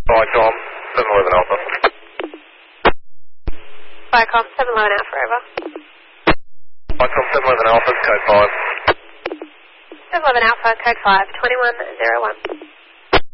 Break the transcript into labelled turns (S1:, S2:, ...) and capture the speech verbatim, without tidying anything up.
S1: Vicom, seven eleven Alpha.
S2: Vicom, seven eleven Alpha, over.
S1: Vicom, seven eleven Alpha, code five.
S2: seven eleven Alpha, code five, twenty-one zero one.